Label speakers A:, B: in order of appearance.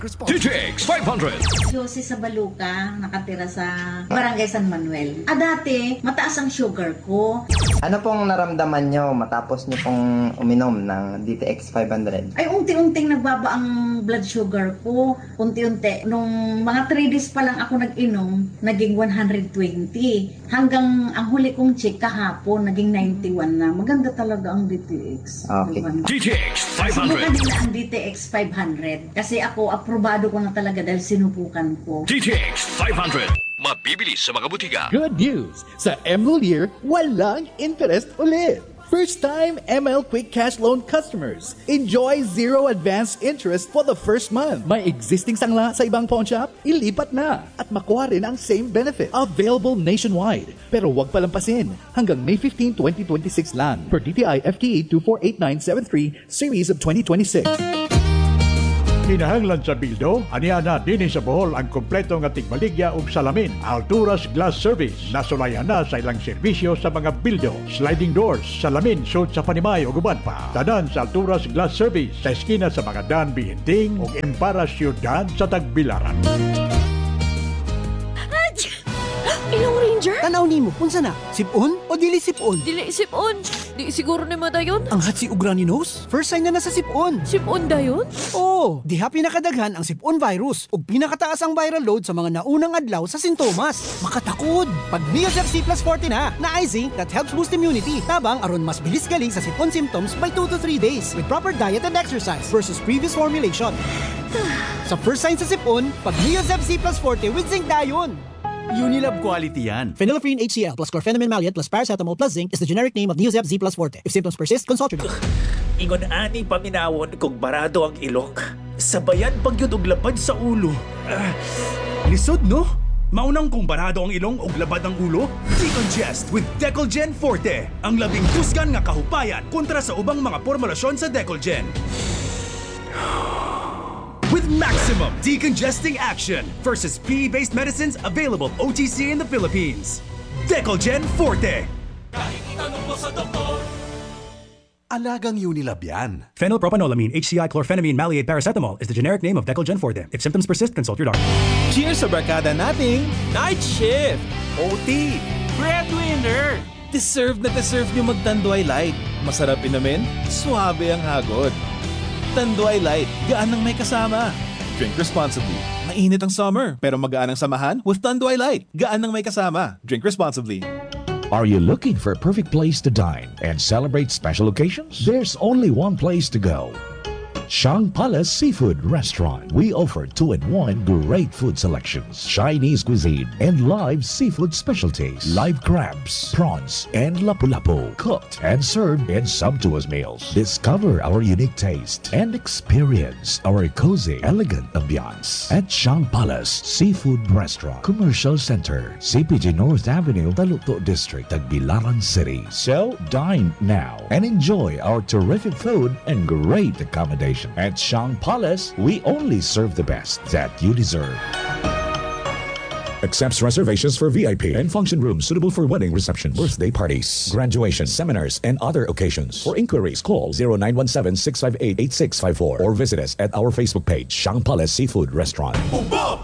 A: DTX 500.
B: Josie sa Baluca, nakatira sa Barangay San Manuel. Dati, mataas ang sugar ko.
C: Ano pong naramdaman nyo matapos nyo pong uminom ng DTX 500?
B: Ay, unti-unting nagbaba ang blood sugar ko. Unti-unti. Nung mga 3 days pa lang ako nag-inom, naging 120. Hanggang ang huli kong check kahapon, naging 91 na. Maganda talaga ang DTX.
C: Okay.
A: DTX
B: Sinubukan
A: 500.
B: nila ang DTX 500. Kasi ako, aprobado ko na talaga dahil sinubukan ko.
A: DTX 500. Mabibili sa mga butika.
D: Good news! Sa Emerald Year, walang interest ulit! First-time ML Quick Cash Loan customers, enjoy zero advance interest for the first month. May existing sangla sa ibang pawn shop? Ilipat na at makuha rin ang same benefit. Available nationwide. Pero huwag palampasin. Hanggang May 15, 2026 lang. Per DTI FTE 248973, Series of 2026.
E: Kinahanglan sa bildo, aniana din sa Bohol ang kompleto nga tigbaligya ug salamin. Alturas Glass Service, nasulayan na sa ilang serbisyo sa mga bildo, sliding doors, salamin, sud sa Panimay ug uban pa. Tanan sa Alturas Glass Service sa eskina sa mga Dan Bihinting ug Empara Ciudad sa Tagbilaran.
F: Ilang ranger?
G: Tanaw nimo, unsa na? Sipon o dili sipon?
F: Dili sipon. Di siguro ni madayon.
G: Ang hatsi ug runny nose? First sign na sa sipon.
F: Sipon dayon?
G: Oo, diha pinakadaghan ang sipon virus ug pinakataas ang viral load sa mga naunang adlaw sa sintomas. Makatakod. Pag Neosep C plus 40 na ay zinc that helps boost immunity. Tabang aron mas bilis galing sa sipon symptoms by 2 to 3 days with proper diet and exercise versus previous formulation. Sa first sign sa sipon, pag Neosep C plus 40 with zinc dayon.
H: Unilab quality yan.
G: Phenylephrine HCl plus chlorpheniramine maleate plus paracetamol plus zinc is the generic name of Neosep Z plus Forte. If symptoms persist, consult your doctor.
H: Ingon ani paminawon kung barado ang ilok. Sabayan pagyud og labad sa ulo. Lisod no? Maunang kung barado ang ilong og labad ang ulo? Decongest with Decolgen Forte. Ang labing kusgan nga kahupayan kontra sa ubang mga formulasyon sa Decolgen. With maximum decongesting action versus PE-based medicines available OTC in the Philippines. Decolgen Forte.
I: Alagang Unilab yan.
H: Phenylpropanolamine, HCI, chlorphenamine, maleate, paracetamol is the generic name of Decolgen Forte. If symptoms persist, consult your doctor.
J: Cheers sa barkada nating Night Shift! OT! Breadwinner! Deserve na deserve nyo magtanduay light. Masarap inamin, suabe ang hagod. Tanduay Light, gaan ng may kasama. Drink responsibly. Mainit ang summer, pero magaan ang samahan with Tanduay Light. Gaan ng may kasama. Drink responsibly.
K: Are you looking for a perfect place to dine and celebrate special occasions? There's only one place to go. Shang Palace Seafood Restaurant. We offer 2-in-1 great food selections, Chinese cuisine, and live seafood specialties, live crabs, prawns, and lapu-lapu, cooked and served in sumptuous meals. Discover our unique taste and experience our cozy, elegant ambiance at Shang Palace Seafood Restaurant, Commercial Center, CPG North Avenue, Taluto District, Tagbilaran City. So, dine now and enjoy our terrific food and great accommodation. At Shang Palace, we only serve the best that you deserve. Accepts reservations for VIP and function rooms suitable for wedding receptions, birthday parties, graduation, seminars, and other occasions. For inquiries, call 0917-658-8654 or visit us at our Facebook page, Shang Palace Seafood Restaurant.